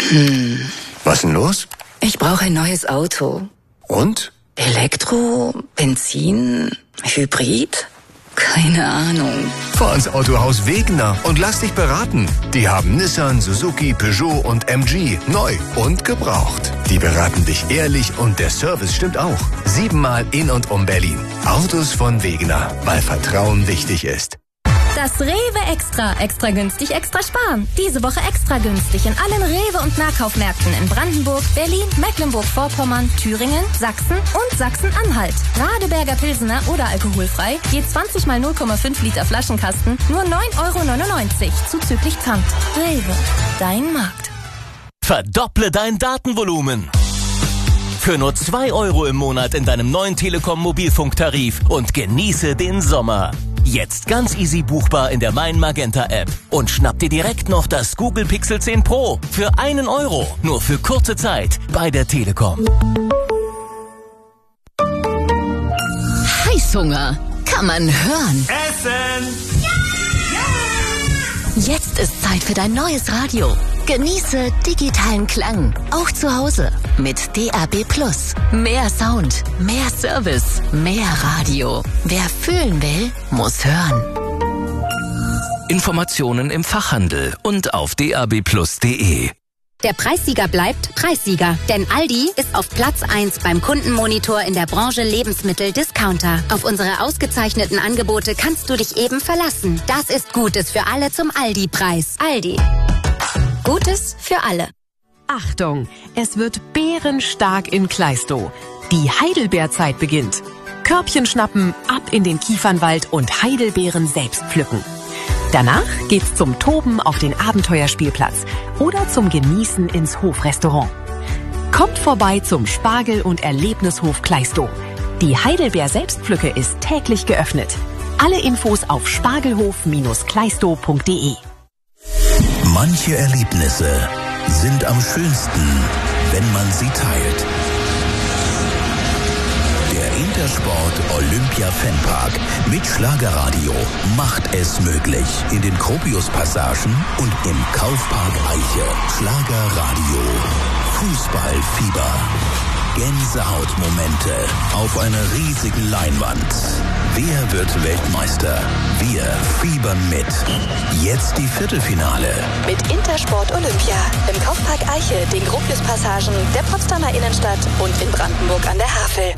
Was denn los? Ich brauche ein neues Auto. Und? Elektro, Benzin, Hybrid? Keine Ahnung. Fahr ins Autohaus Wegener und lass dich beraten. Die haben Nissan, Suzuki, Peugeot und MG neu und gebraucht. Die beraten dich ehrlich und der Service stimmt auch. 7-mal in und um Berlin. Autos von Wegener, weil Vertrauen wichtig ist. Das Rewe Extra. Extra günstig, extra sparen. Diese Woche extra günstig in allen Rewe- und Nahkaufmärkten in Brandenburg, Berlin, Mecklenburg-Vorpommern, Thüringen, Sachsen und Sachsen-Anhalt. Radeberger Pilsener oder alkoholfrei, je 20 mal 0,5 Liter Flaschenkasten, nur 9,99 € zuzüglich Pfand. Rewe, dein Markt. Verdopple dein Datenvolumen. Für nur 2 € im Monat in deinem neuen Telekom-Mobilfunktarif und genieße den Sommer. Jetzt ganz easy buchbar in der Mein Magenta App. Und schnapp dir direkt noch das Google Pixel 10 Pro für 1 €. Nur für kurze Zeit bei der Telekom. Heißhunger. Kann man hören. Essen! Jetzt ist Zeit für dein neues Radio. Genieße digitalen Klang, auch zu Hause. Mit DAB+. Mehr Sound, mehr Service, mehr Radio. Wer fühlen will, muss hören. Informationen im Fachhandel und auf dabplus.de. Der Preissieger bleibt Preissieger, denn Aldi ist auf Platz 1 beim Kundenmonitor in der Branche Lebensmittel-Discounter. Auf unsere ausgezeichneten Angebote kannst du dich eben verlassen. Das ist Gutes für alle zum Aldi-Preis. Aldi. Gutes für alle. Achtung, es wird bärenstark in Kleistow. Die Heidelbeerzeit beginnt. Körbchen schnappen, ab in den Kiefernwald und Heidelbeeren selbst pflücken. Danach geht's zum Toben auf den Abenteuerspielplatz oder zum Genießen ins Hofrestaurant. Kommt vorbei zum Spargel- und Erlebnishof Kleistow. Die Heidelbeer-Selbstpflücke ist täglich geöffnet. Alle Infos auf spargelhof-kleistow.de. Manche Erlebnisse sind am schönsten, wenn man sie teilt. Der Intersport Olympia Fanpark mit Schlagerradio macht es möglich. In den Gropius-Passagen und im Kaufpark Eiche. Schlagerradio. Fußballfieber. Gänsehautmomente auf einer riesigen Leinwand. Wer wird Weltmeister? Wir fiebern mit. Jetzt die Viertelfinale. Mit Intersport Olympia im Kaufpark Eiche, den Gropius-Passagen, der Potsdamer Innenstadt und in Brandenburg an der Havel.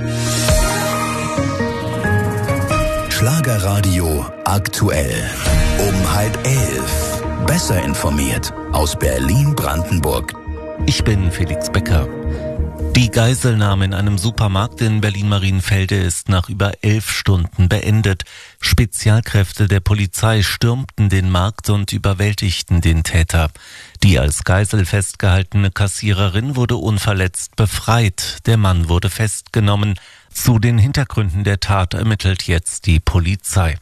Schlagerradio aktuell. Um 10:30. Besser informiert aus Berlin-Brandenburg. Ich bin Felix Becker. Die Geiselnahme in einem Supermarkt in Berlin-Marienfelde ist nach über 11 Stunden beendet. Spezialkräfte der Polizei stürmten den Markt und überwältigten den Täter. Die als Geisel festgehaltene Kassiererin wurde unverletzt befreit. Der Mann wurde festgenommen. Zu den Hintergründen der Tat ermittelt jetzt die Polizei.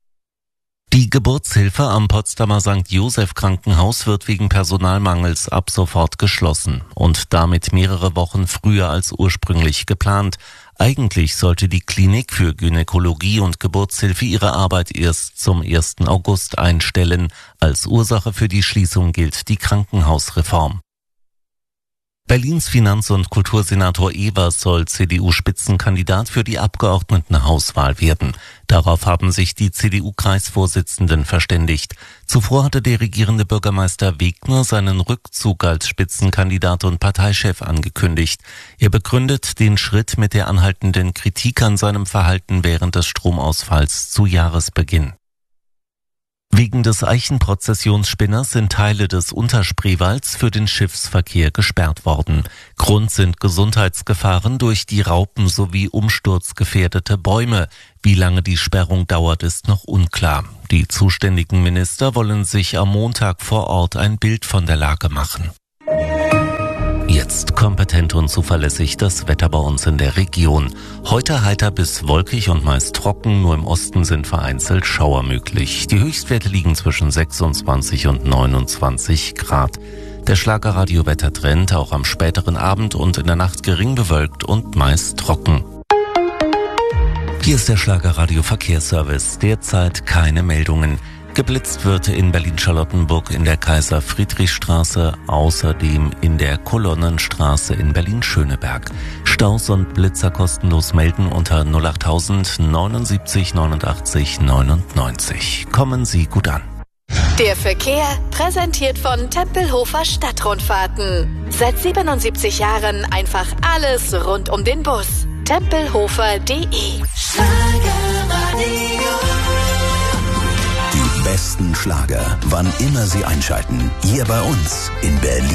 Die Geburtshilfe am Potsdamer St. Joseph Krankenhaus wird wegen Personalmangels ab sofort geschlossen und damit mehrere Wochen früher als ursprünglich geplant. Eigentlich sollte die Klinik für Gynäkologie und Geburtshilfe ihre Arbeit erst zum 1. August einstellen. Als Ursache für die Schließung gilt die Krankenhausreform. Berlins Finanz- und Kultursenator Evers soll CDU-Spitzenkandidat für die Abgeordnetenhauswahl werden. Darauf haben sich die CDU-Kreisvorsitzenden verständigt. Zuvor hatte der regierende Bürgermeister Wegner seinen Rückzug als Spitzenkandidat und Parteichef angekündigt. Er begründet den Schritt mit der anhaltenden Kritik an seinem Verhalten während des Stromausfalls zu Jahresbeginn. Wegen des Eichenprozessionsspinners sind Teile des Unterspreewalds für den Schiffsverkehr gesperrt worden. Grund sind Gesundheitsgefahren durch die Raupen sowie umsturzgefährdete Bäume. Wie lange die Sperrung dauert, ist noch unklar. Die zuständigen Minister wollen sich am Montag vor Ort ein Bild von der Lage machen. Jetzt kompetent und zuverlässig das Wetter bei uns in der Region. Heute heiter bis wolkig und meist trocken, nur im Osten sind vereinzelt Schauer möglich. Die Höchstwerte liegen zwischen 26 und 29 Grad. Der Schlagerradio-Wettertrend auch am späteren Abend und in der Nacht gering bewölkt und meist trocken. Hier ist der Schlagerradio-Verkehrsservice. Derzeit keine Meldungen. Geblitzt wird in Berlin-Charlottenburg in der Kaiser-Friedrich-Straße, außerdem in der Kolonnenstraße in Berlin-Schöneberg. Staus und Blitzer kostenlos melden unter 08000 79 89 99. Kommen Sie gut an. Der Verkehr präsentiert von Tempelhofer Stadtrundfahrten. Seit 77 Jahren einfach alles rund um den Bus. Tempelhofer.de. Die besten Schlager, wann immer Sie einschalten. Hier bei uns in Berlin.